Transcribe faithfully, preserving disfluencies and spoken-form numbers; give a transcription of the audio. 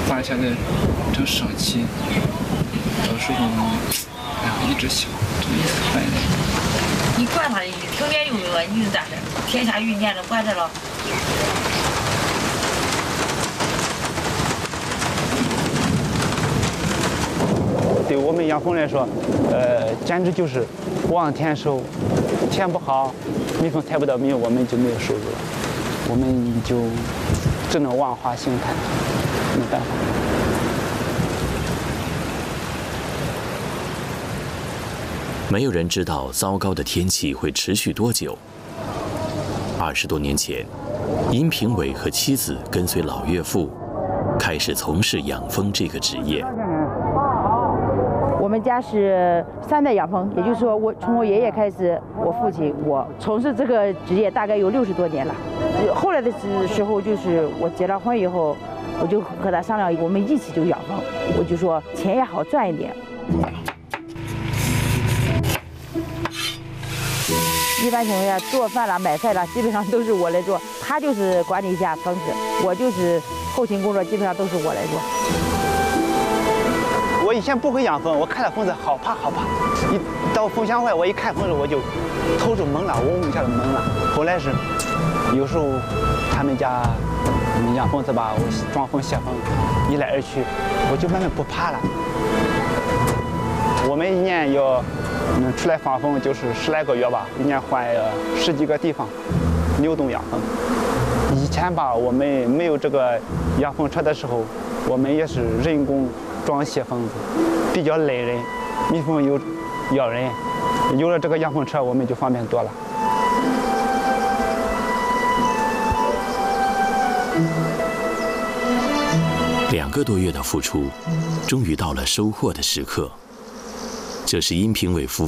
发下来成生气，到时候哎呀一直想，这意思坏的。 你管他的，听见就有啊，你是咋的？天下雨年的管着了。 对我们养蜂来说，呃，简直就是望天收，天不好，蜜蜂采不到蜜，我们就没有收入了，我们就只能万花兴叹，没办法。 没有人知道糟糕的天气会持续多久。二十多年前，殷平伟和妻子跟随老岳父，开始从事养蜂这个职业。 我们家是三代养蜂，也就是说，我从我爷爷开始，我父亲我从事这个职业大概有六十多年了。后来的时候，就是我结了婚以后，我就和他商量，我们一起就养蜂。我就说钱也好赚一点。一般情况下，做饭啦、买菜啦，基本上都是我来做。他就是管理一下蜂子，我就是后勤工作，基本上都是我来做。 我以前不会养蜂，我看到蜂子好怕好怕。一到蜂箱外，我一看蜂子我就头就懵了，嗡一下就懵了。后来是有时候他们家养蜂子吧，我装蜂卸蜂，一来二去，我就慢慢不怕了。我们一年要嗯出来放蜂就是十来个月吧，一年换十几个地方流动养蜂。以前吧，我们没有这个养蜂车的时候，我们也是人工装卸蜂子，比较累人，蜜蜂有咬人。有了这个养蜂车，我们就方便多了。 两个多月的付出，终于到了收获的时刻。这是殷平伟夫妇